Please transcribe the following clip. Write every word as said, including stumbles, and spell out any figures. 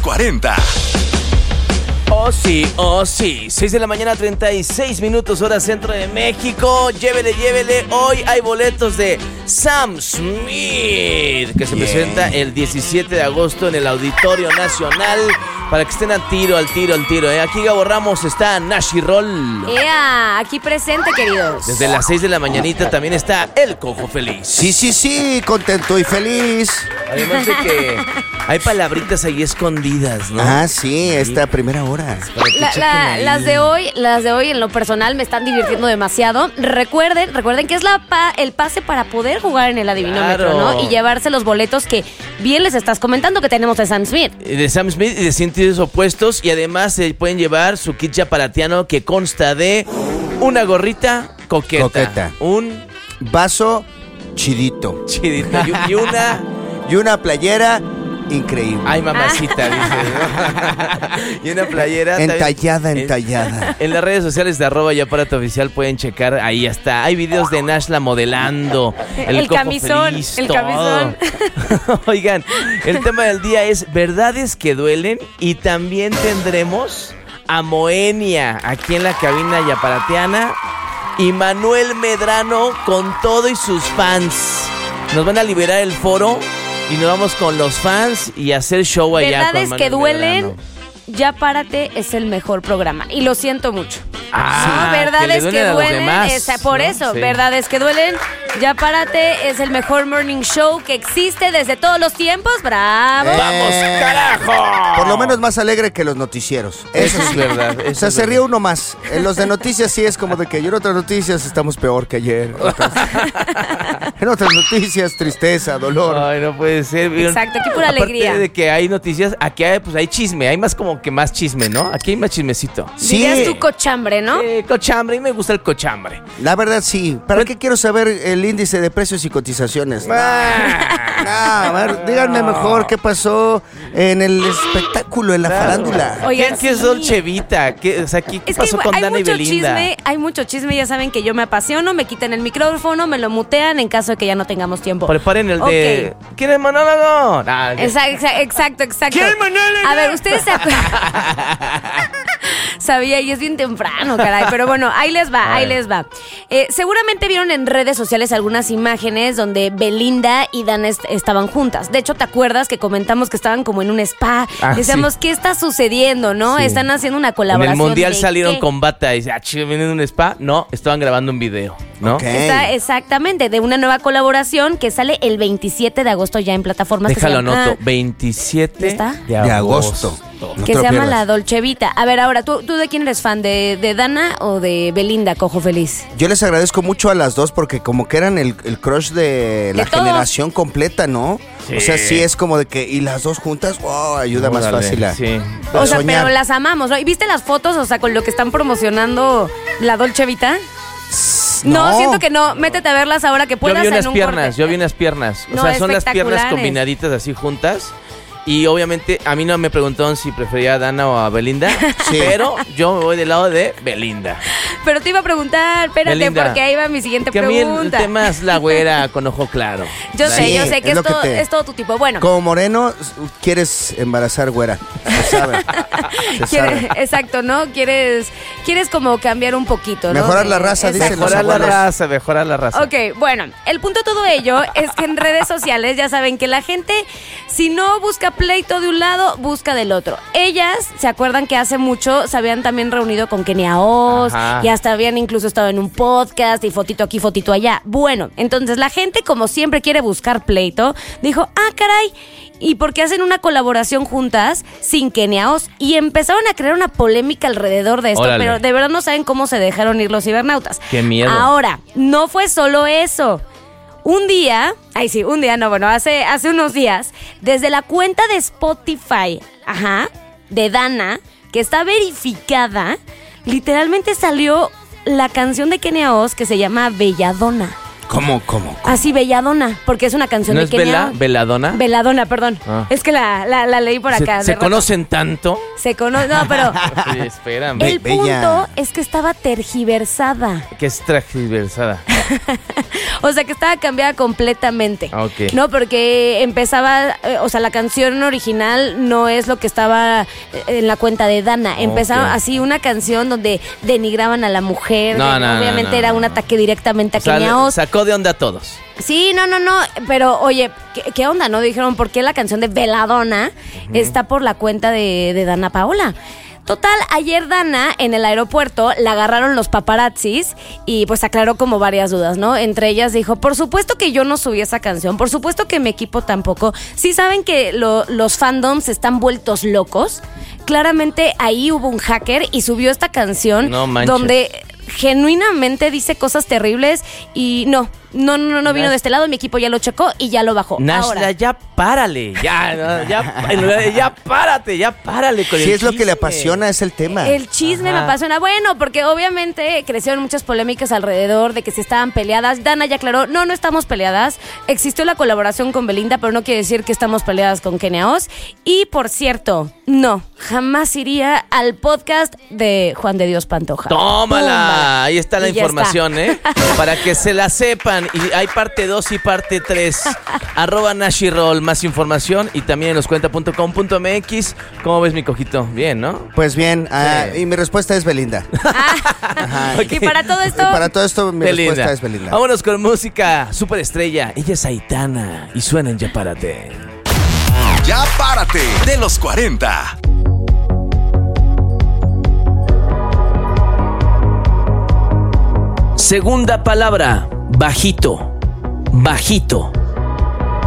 cuarenta. Oh sí, oh sí, seis de la mañana, treinta y seis minutos, hora centro de México. Llévele, llévele, hoy hay boletos de Sam Smith, que se yeah. presenta el diecisiete de agosto en el Auditorio Nacional, para que estén al tiro, al tiro, al tiro, ¿eh? Aquí Gabo Ramos está, Nashi Roll. ¡Ea! Aquí presente, queridos. Desde las seis de la mañanita también está el Cojo Feliz. Sí, sí, sí, contento y feliz. Además de que hay palabritas ahí escondidas, ¿no? Ah, sí, esta primera hora. La, la, las de hoy, las de hoy en lo personal me están divirtiendo demasiado. Recuerden, recuerden que es la pa, el pase para poder jugar en el adivinómetro, claro, ¿no? Y llevarse los boletos que bien les estás comentando que tenemos de Sam Smith. De Sam Smith y de sentidos opuestos. Y además se pueden llevar su kit yaparatiano que consta de una gorrita coqueta, coqueta. Un vaso chidito. Chidito. Y, y una... y una playera increíble. Ay, mamacita, dice. Y una playera entallada, también, entallada. En, en las redes sociales de arroba yaparate oficial pueden checar, ahí está. Hay videos de Nashla modelando. El, el camisón, feliz, el todo. camisón. Oigan, el tema del día es verdades que duelen, y también tendremos a Moenia aquí en la cabina yaparateana y Manuel Medrano con todo y sus fans. Nos van a liberar el foro y nos vamos con los fans y hacer show allá. Verdades con que duelen. Medrano. Ya Párate es el mejor programa y lo siento mucho. Ah, sí, verdades que, que duelen, demás, esa, por ¿no? eso, Sí. verdades que duelen. Ya Párate es el mejor morning show que existe desde todos los tiempos. ¡Bravo! Eh, ¡Vamos, carajo! Por lo menos más alegre que los noticieros. Eso es verdad. O sea, se ríe uno más. En los de noticias sí es como de que yo en otras noticias estamos peor que ayer. Otras, en otras noticias, tristeza, dolor. Ay, no puede ser. Exacto, aquí pura Aparte alegría. de que hay noticias, aquí hay, pues hay chisme. Hay más como que más chisme, ¿no? Aquí hay más chismecito. Sí. Dirías tu cochambre, ¿no? Eh, cochambre, y me gusta el cochambre. La verdad sí. ¿Para qué quiero saber el índice de precios y cotizaciones? No, Ah. no, a ver, díganme mejor qué pasó en el espectáculo, en la Claro. farándula. Oigan, ¿Qué, qué es sí. Dolce Vita? ¿Qué, o sea, ¿qué, qué Es pasó que con hay Dana y mucho Belinda? chisme, hay mucho chisme, ya saben que yo me apasiono, me quitan el micrófono, me lo mutean en caso de que ya no tengamos tiempo. Preparen el de... Ok. ¿Quién es monólogo? Ah, Exa- exa- Exacto, exacto. ¿Quién monólogo? A ver, ustedes se acuerdan. Sabía, y es bien temprano, caray. Pero bueno, ahí les va, ahí les va. Eh, seguramente vieron en redes sociales algunas imágenes donde Belinda y Dana est- estaban juntas. De hecho, ¿te acuerdas que comentamos que estaban como en un spa? Ah, Decíamos, sí. ¿qué está sucediendo, no? Sí. Están haciendo una En colaboración. el mundial ¿de salieron qué? con bata y dice, ah, chido, ¿vienen de un spa? No, estaban grabando un video, ¿no? Ok. Está exactamente, de una nueva colaboración que sale el veintisiete de agosto ya en plataformas. Déjalo, que se llama- anoto. veintisiete ¿Está? de De agosto. agosto. No que te lo se llama pierdas. La Dolce Vita. A ver, ahora, ¿tú, ¿tú de quién eres fan? ¿De, de Dana o de Belinda, Cojo Feliz? Yo les agradezco mucho a las dos porque como que eran el, el crush de la De todos. generación completa, ¿no? Sí. O sea, sí es como de que, y las dos juntas, wow, ayuda más Órale, fácil a, sí. a O sea, soñar. pero las amamos, ¿no? ¿Y viste las fotos, o sea, con lo que están promocionando La Dolce Vita? No, siento que no. Métete a verlas ahora que Yo puedas vi unas en un piernas, corte. yo vi unas piernas. O No, sea, son las piernas espectaculares. combinaditas así juntas. Y obviamente a mí no me preguntaron si prefería a Dana o a Belinda, Sí. pero yo me voy del lado de Belinda. Pero te iba a preguntar, espérate, Belinda, porque ahí va mi siguiente Que a mí el, el pregunta. tema es la güera con ojo claro. Yo sé, Sí, yo sé que es es, lo que todo, te- es todo tu tipo. Bueno, Como moreno, quieres embarazar güera. Se sabe. Se quieres- sabe. exacto, ¿no? Quieres, quieres como cambiar un poquito, ¿no? Mejorar la De- raza, exacto. dicen los Mejorar la abuelos. raza, mejorar la raza. Ok, bueno, el punto de todo ello es que en redes sociales ya saben que la gente, si no busca pleito de un lado, busca del otro. Ellas, ¿se acuerdan que hace mucho se habían también reunido con Kenia Oz? Ajá. Y hasta habían incluso estado en un podcast y fotito aquí, fotito allá. Bueno, entonces la gente, como siempre quiere buscar pleito, dijo, ah, caray, ¿y por qué hacen una colaboración juntas sin Kenia Oz? Y empezaron a crear una polémica alrededor de esto, Órale. pero de verdad no saben cómo se dejaron ir los cibernautas. Qué miedo. Ahora, no fue solo eso. Un día, ay sí, un día no, bueno, hace, hace unos días, desde la cuenta de Spotify, ajá, de Dana, que está verificada, literalmente salió la canción de Kenia Oz que se llama Belladona. ¿Cómo, cómo? Así, Belladona, porque es una canción ¿No de es Kenia Bela, Oz. Veladona? Veladona, perdón. Ah. Es que la, la, la leí por ¿Se, acá. de se rato. conocen tanto? Se conoce, no, pero Sí, espérame. el Bella. punto es que estaba tergiversada. Que es transversada. O sea, que estaba cambiada completamente. Ok. No, porque empezaba, eh, o sea, la canción original no es lo que estaba en la cuenta de Dana. Empezaba Ok. así una canción donde denigraban a la mujer. No, de- no, no, obviamente no, era no, un no. ataque directamente a O sea, Kenia le- Os. sacó de onda a todos. Sí, no, no, no, pero oye, ¿qué, qué onda, no? Dijeron, ¿por qué la canción de Veladona está por la cuenta de, de Dana Paola? Total, ayer Dana en el aeropuerto la agarraron los paparazzis y pues aclaró como varias dudas, ¿no? Entre ellas dijo, por supuesto que yo no subí esa canción, por supuesto que mi equipo tampoco. Sí saben que lo- los fandoms están vueltos locos. Claramente ahí hubo un hacker y subió esta canción No manches. donde genuinamente dice cosas terribles y no, no, no, no vino Nash- de este lado, mi equipo ya lo checó y ya lo bajó. Nashla, Ahora, ya párale. Ya, no, ya, en lugar de ya párate, ya párale con el Si es lo que le chisme. apasiona, es el tema. el chisme Ajá. me apasiona. Bueno, porque obviamente crecieron muchas polémicas alrededor de que si estaban peleadas. Dana ya aclaró, no, no estamos peleadas. Existió la colaboración con Belinda, pero no quiere decir que estamos peleadas con Kenia Os. Y por cierto, no, jamás iría al podcast de Juan de Dios Pantoja. Tómala, Tómala. ahí está la Y ya información, está. ¿eh? Para que se la sepan. Y hay parte dos y parte tres. Arroba Nashiroll, más información. Y también en loscuenta punto com punto m x. ¿Cómo ves, mi cojito? Bien, ¿no? Pues bien, ah, Sí. y mi respuesta es Belinda. Ajá. Y para todo esto, Y para todo esto, mi Belinda. respuesta es Belinda. Vámonos con música superestrella. Ella es Aitana. Y suena en Ya Párate. Ya párate de los cuarenta. Segunda palabra, bajito. Bajito.